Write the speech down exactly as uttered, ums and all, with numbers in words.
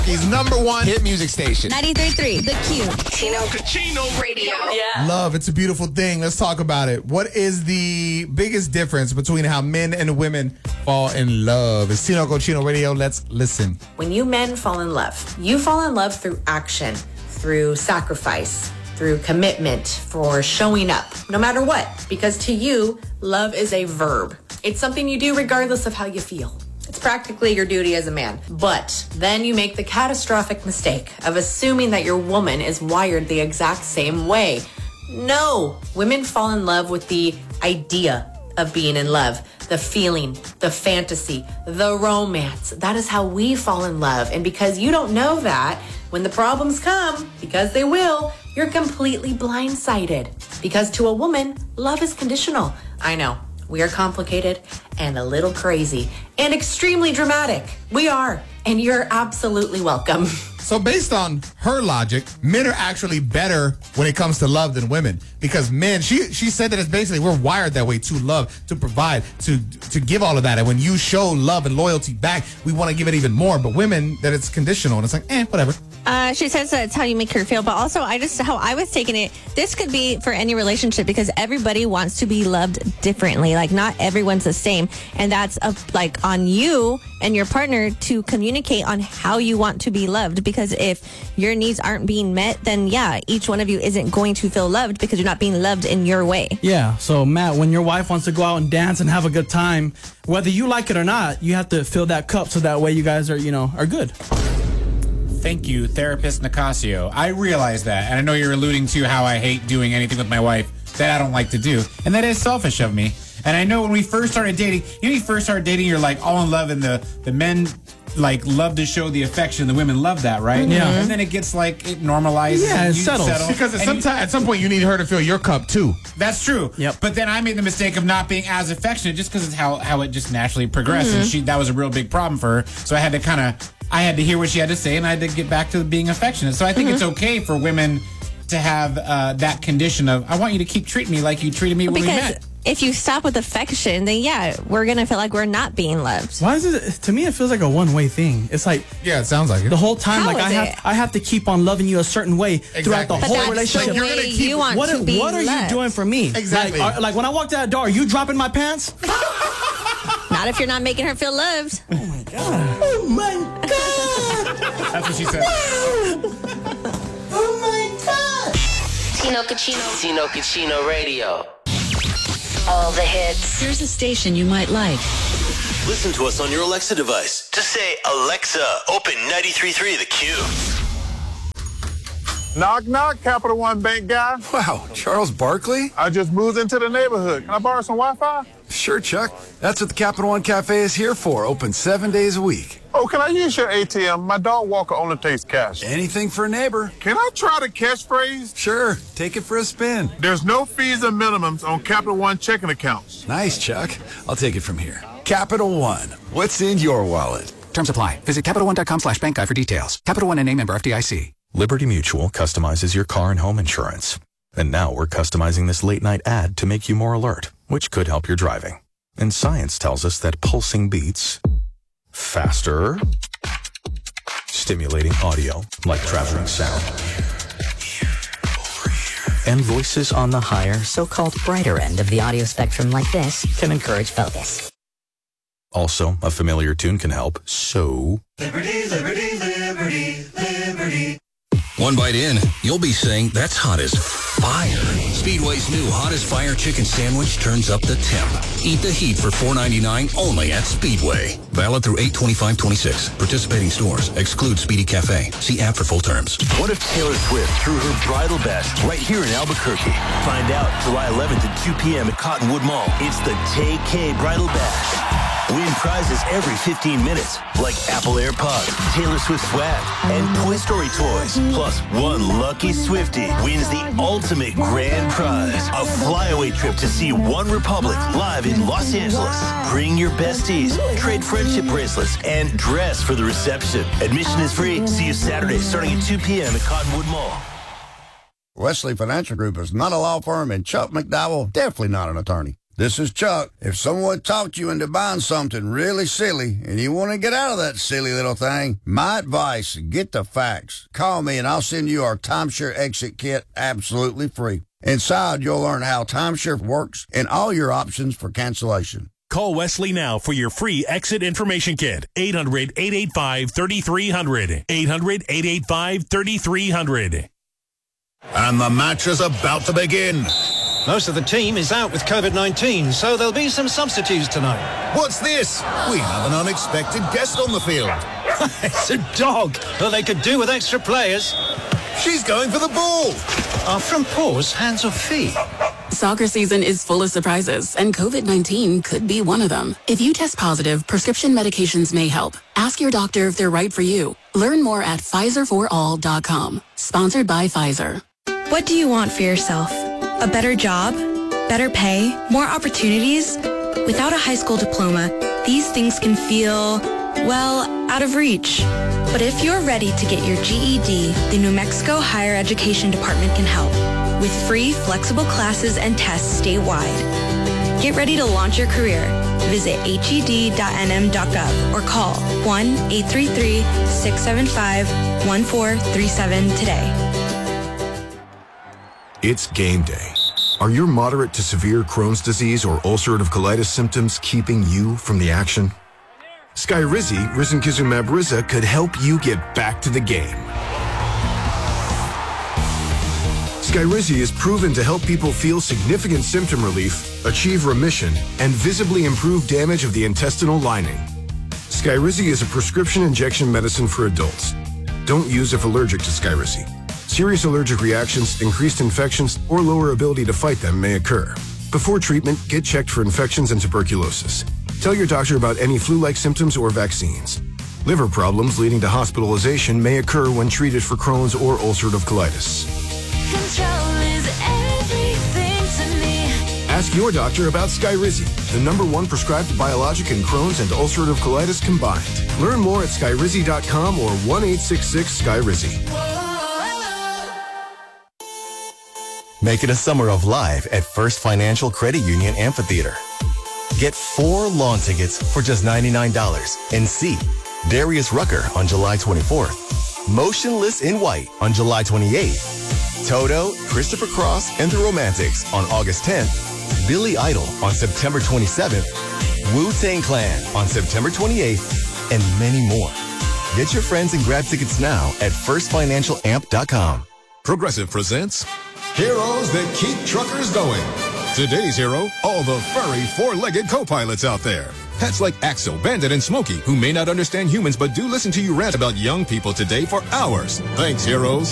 He's number one hit music station. ninety-three point three, The Q. Chino Cucino Radio. Yeah. Love, it's a beautiful thing. Let's talk about it. What is the biggest difference between how men and women fall in love? It's Chino Cucino Radio. Let's listen. When you men fall in love, you fall in love through action, through sacrifice, through commitment, for showing up, no matter what. Because to you, love is a verb. It's something you do regardless of how you feel. It's practically your duty as a man. But then you make the catastrophic mistake of assuming that your woman is wired the exact same way. No, women fall in love with the idea of being in love, the feeling, the fantasy, the romance. That is how we fall in love. And because you don't know that, when the problems come, because they will, you're completely blindsided. Because to a woman, love is conditional. I know. We are complicated and a little crazy and extremely dramatic. We are, and you're absolutely welcome. So based on her logic, men are actually better when it comes to love than women. Because men, she she said that it's basically we're wired that way to love, to provide, to to give all of that. And when you show love and loyalty back, we want to give it even more. But women, that it's conditional. And it's like, eh, whatever. Uh, she says that's how you make her feel. But also, I just, how I was taking it, this could be for any relationship because everybody wants to be loved differently. Like, not everyone's the same. And that's, a, like, on you and your partner to communicate on how you want to be loved. Because if your needs aren't being met, then, yeah, each one of you isn't going to feel loved because you're not being loved in your way. Yeah. So, Matt, when your wife wants to go out and dance and have a good time, whether you like it or not, you have to fill that cup so that way you guys are, you know, are good. Thank you, therapist Nicasio. I realize that, and I know you're alluding to how I hate doing anything with my wife that I don't like to do, and that is selfish of me. And I know when we first started dating, you know, when you first started dating, you're like all in love, and the, the men like love to show the affection, the women love that, right? Yeah. And then it gets like it normalizes. Yeah, and it you settles. settle, Because at and some you- time, at some point, you need her to fill your cup too. That's true. Yep. But then I made the mistake of not being as affectionate just because it's how, how it just naturally progressed. Mm-hmm. And she that was a real big problem for her. So I had to kind of, I had to hear what she had to say and I had to get back to being affectionate. So I think Mm-hmm. it's okay for women to have uh, that condition of, I want you to keep treating me like you treated me when we Because met. if you stop with affection, then, yeah, we're going to feel like we're not being loved. Why is it? To me, it feels like a one-way thing. It's like Yeah, it sounds like it. the whole time, How like I is have, it? I have to keep on loving you a certain way throughout the Exactly. But whole that's relationship. the You're way gonna keep- you want What, to are- be what are loved. you doing for me? Exactly. Like, are- like when I walked out the door, are you dropping my pants? Not if you're not making her feel loved. Oh my god! That's what she said. Chino Cucino. Chino Cucino Radio. All the hits. Here's a station you might like. Listen to us on your Alexa device. Just say, Alexa, open ninety-three point three The Q. Knock, knock, Capital One Bank guy. Wow, Charles Barkley? I just moved into the neighborhood. Can I borrow some Wi-Fi? Sure, Chuck. That's what the Capital One Cafe is here for. Open seven days a week. Oh, can I use your A T M? My dog walker only takes cash. Anything for a neighbor. Can I try the catchphrase? Sure, take it for a spin. There's no fees or minimums on Capital One checking accounts. Nice, Chuck. I'll take it from here. Capital One. What's in your wallet? Terms apply. Visit Capital One dot com slash bank guide for details. Capital One and name member F D I C. Liberty Mutual customizes your car and home insurance. And now we're customizing this late night ad to make you more alert, which could help your driving. And science tells us that pulsing beats, faster, stimulating audio like traveling sound, and voices on the higher, So-called brighter end of the audio spectrum like this can encourage focus. also a familiar tune can help, so... Liberty, liberty, liberty, liberty. One bite in, you'll be saying, that's hot as fire. Speedway's new Hot as Fire chicken sandwich turns up the temp. Eat the heat for four ninety-nine only at Speedway. Valid through eight twenty-five twenty-six. Participating stores. Exclude Speedy Cafe. See app for full terms. What if Taylor Swift threw her bridal best right here in Albuquerque? Find out July eleventh at two p.m. at Cottonwood Mall. It's the Tay K Bridal Bash. Win prizes every fifteen minutes, like Apple AirPods, Taylor Swift swag, and Toy Story toys. Plus, one lucky Swiftie wins the ultimate grand prize, a flyaway trip to see One Republic live in Los Angeles. Bring your besties, trade friendship bracelets, and dress for the reception. Admission is free. See you Saturday, starting at two p.m. at Cottonwood Mall. Wesley Financial Group is not a law firm, and Chuck McDowell definitely not an attorney. This is Chuck. If someone talked you into buying something really silly and you want to get out of that silly little thing, my advice, get the facts. Call me and I'll send you our timeshare exit kit absolutely free. Inside, you'll learn how timeshare works and all your options for cancellation. Call Wesley now for your free exit information kit. eight hundred, eight eight five, three three zero zero. eight hundred, eight eight five, three three zero zero. And the match is about to begin. Most of the team is out with COVID nineteen, so there'll be some substitutes tonight. What's this? We have an unexpected guest on the field. It's a dog. Well, they could do with extra players. She's going for the ball. Are front paws hands or feet? Soccer season is full of surprises, and COVID nineteen could be one of them. If you test positive, prescription medications may help. Ask your doctor if they're right for you. Learn more at Pfizer for all dot com. Sponsored by Pfizer. What do you want for yourself? A better job? Better pay? More opportunities? Without a high school diploma, these things can feel, well, out of reach. But if you're ready to get your G E D, the New Mexico Higher Education Department can help with free, flexible classes and tests statewide. Get ready to launch your career. Visit H E D dot N M dot gov or call one eight three three, six seven five, one four three seven today. It's game day. Are your moderate to severe Crohn's disease or ulcerative colitis symptoms keeping you from the action? Skyrizi, risankizumab Riza, could help you get back to the game. Skyrizi is proven to help people feel significant symptom relief, achieve remission, and visibly improve damage of the intestinal lining. Skyrizi is a prescription injection medicine for adults. Don't use if allergic to Skyrizi. Serious allergic reactions, increased infections, or lower ability to fight them may occur. Before treatment, get checked for infections and tuberculosis. Tell your doctor about any flu-like symptoms or vaccines. Liver problems leading to hospitalization may occur when treated for Crohn's or ulcerative colitis. Control is everything to me. Ask your doctor about Skyrizi, the number one prescribed biologic in Crohn's and ulcerative colitis combined. Learn more at skyrizi dot com or one eight six six Skyrizi. Make it a summer of live at First Financial Credit Union Amphitheater. Get four lawn tickets for just ninety-nine dollars and see Darius Rucker on July twenty-fourth, Motionless in White on July twenty-eighth, Toto, Christopher Cross, and the Romantics on August tenth, Billy Idol on September twenty-seventh, Wu-Tang Clan on September twenty-eighth, and many more. Get your friends and grab tickets now at first financial amp dot com. Progressive presents Heroes That Keep Truckers Going. Today's hero, all the furry four-legged co-pilots out there. Pets like Axel, Bandit, and Smokey, who may not understand humans but do listen to you rant about young people today for hours. Thanks, heroes.